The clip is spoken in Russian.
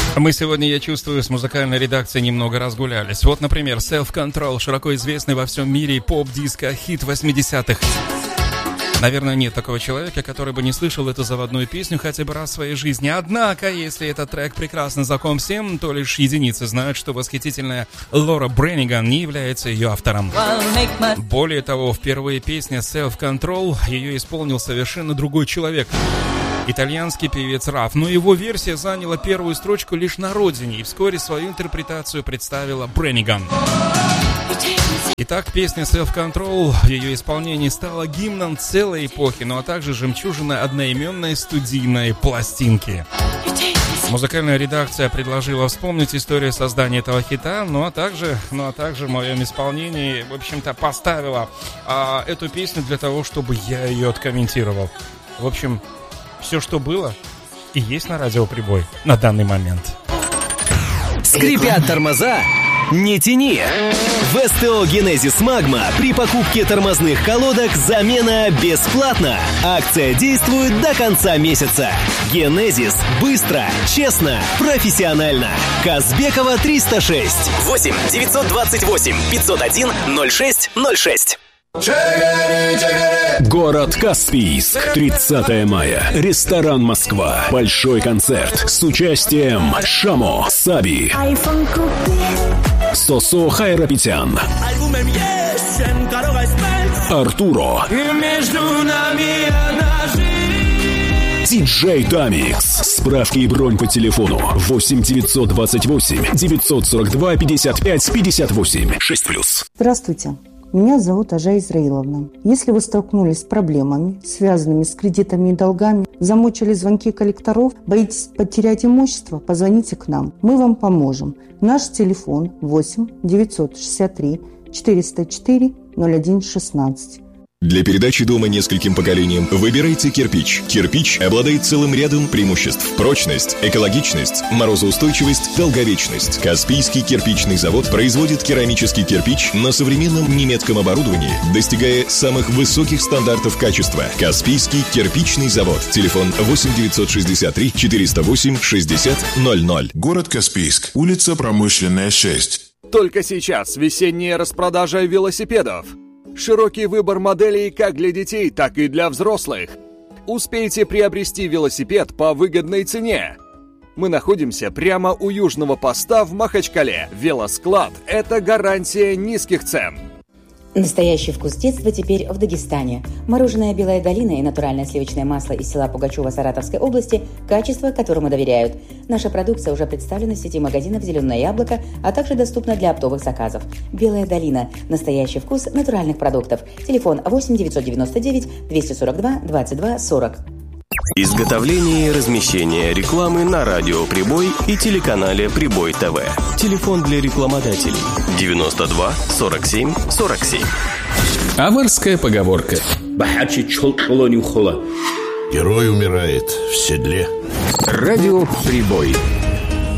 Мы сегодня, я чувствую, с музыкальной редакцией немного разгулялись. Вот, например, Self Control, широко известный во всем мире поп-диско, хит 80-х. Наверное, нет такого человека, который бы не слышал эту заводную песню хотя бы раз в своей жизни. Однако, если этот трек прекрасно знаком всем, то лишь единицы знают, что восхитительная Лора Бренниган не является ее автором. Более того, впервые песня Self Control ее исполнил совершенно другой человек. Итальянский певец Раф, но его версия заняла первую строчку лишь на родине, и вскоре свою интерпретацию представила Бренниган. Итак, песня Self Control в ее исполнении стала гимном целой эпохи, ну а также жемчужиной одноименной студийной пластинки. Музыкальная редакция предложила вспомнить историю создания этого хита, ну а также в моем исполнении, в общем-то, поставила эту песню для того, чтобы я ее откомментировал. В общем, все, что было, и есть на радио Прибой на данный момент. Скрипят тормоза? Не тяни! В СТО «Генезис Магма» при покупке тормозных колодок замена бесплатна. Акция действует до конца месяца. «Генезис» — быстро, честно, профессионально. Казбекова, 306. 8 928 501 06 06. Город Каспийск, 30 мая. Ресторан «Москва». Большой концерт с участием Шамо, Саби, Сосо Хайрапетян, Артуро, диджей Дамикс. Справки и бронь по телефону 8 928 942 55 58 6+. Здравствуйте. Меня зовут Ажа Израиловна. Если вы столкнулись с проблемами, связанными с кредитами и долгами, замучили звонки коллекторов, боитесь потерять имущество, позвоните к нам. Мы вам поможем. Наш телефон 8 963 404 01 16. Для передачи дома нескольким поколениям выбирайте кирпич. Кирпич обладает целым рядом преимуществ. Прочность, экологичность, морозоустойчивость, долговечность. Каспийский кирпичный завод производит керамический кирпич на современном немецком оборудовании, достигая самых высоких стандартов качества. Каспийский кирпичный завод. Телефон 8 963 408 60 00. Город Каспийск. Улица Промышленная, 6. Только сейчас весенняя распродажа велосипедов. Широкий выбор моделей как для детей, так и для взрослых. Успейте приобрести велосипед по выгодной цене. Мы находимся прямо у южного поста в Махачкале. Велосклад – это гарантия низких цен. Настоящий вкус детства теперь в Дагестане. Мороженое «Белая долина» и натуральное сливочное масло из села Пугачева Саратовской области – качество, которому доверяют. Наша продукция уже представлена в сети магазинов «Зеленое яблоко», а также доступна для оптовых заказов. «Белая долина» – настоящий вкус натуральных продуктов. Телефон 8 999 242 22 40. Изготовление и размещение рекламы на радио «Прибой» и телеканале «Прибой ТВ». Телефон для рекламодателей 92 47 47. Аварская поговорка. Герой умирает в седле. Радио «Прибой».